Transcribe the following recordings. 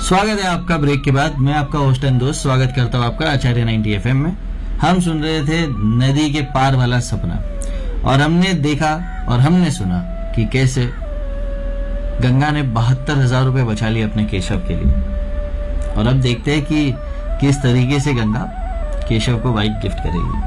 स्वागत है आपका ब्रेक के बाद। मैं आपका होस्ट एंड दोस्त स्वागत करता हूँ आपका आचार्य 90 FM में। हम सुन रहे थे नदी के पार वाला सपना और हमने देखा और हमने सुना कि कैसे गंगा ने 72,000 रुपए बचा लिए अपने केशव के लिए। और अब देखते हैं कि किस तरीके से गंगा केशव को बाइक गिफ्ट करेगी।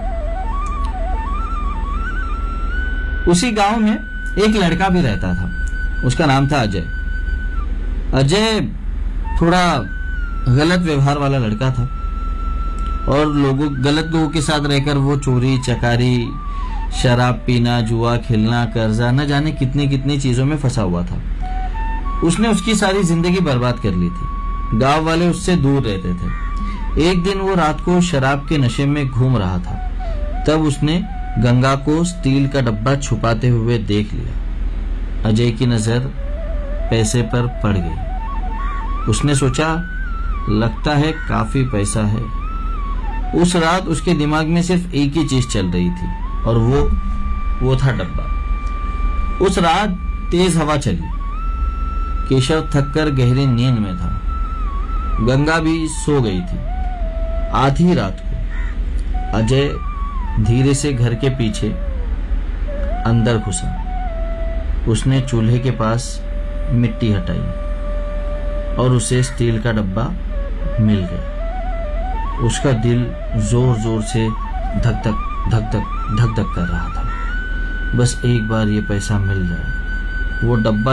उसी गांव में एक लड़का भी रहता था, उसका नाम था अजय। अजय थोड़ा गलत व्यवहार वाला लड़का था और गलत लोगों के साथ रहकर वो चोरी चकारी, शराब पीना, जुआ खेलना, कर्जा, न जाने कितनी कितनी चीजों में फंसा हुआ था। उसने उसकी सारी जिंदगी बर्बाद कर ली थी। गांव वाले उससे दूर रहते थे। एक दिन वो रात को शराब के नशे में घूम रहा था, तब उसने गंगा को स्टील का डब्बा छुपाते हुए देख लिया। अजय की नजर पैसे पर पड़ गई। उसने सोचा, लगता है काफी पैसा है। उस रात उसके दिमाग में सिर्फ एक ही चीज चल रही थी और वो था डब्बा। उस रात तेज हवा चली। केशव थककर गहरी नींद में था। गंगा भी सो गई थी। आधी रात को अजय धीरे से घर के पीछे अंदर घुसा। उसने चूल्हे के पास मिट्टी हटाई और उसे स्टील का डब्बा मिल गया। उसका दिल जोर जोर से धक धक कर रहा था। बस एक बार ये पैसा मिल जाए। वो डब्बा